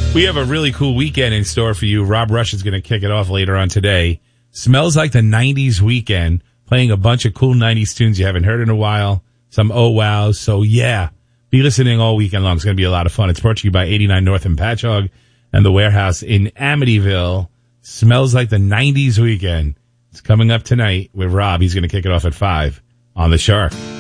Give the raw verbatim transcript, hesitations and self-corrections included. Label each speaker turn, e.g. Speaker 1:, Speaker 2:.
Speaker 1: We have a really cool weekend in store for you. Rob Rush is going to kick it off later on today. Smells like the nineties weekend, playing a bunch of cool nineties tunes you haven't heard in a while. Some oh wows. So yeah, be listening all weekend long. It's going to be a lot of fun. It's brought to you by eighty-nine North in Patchogue and the Warehouse in Amityville. Smells like the nineties weekend. It's coming up tonight with Rob. He's going to kick it off at five on The Shark.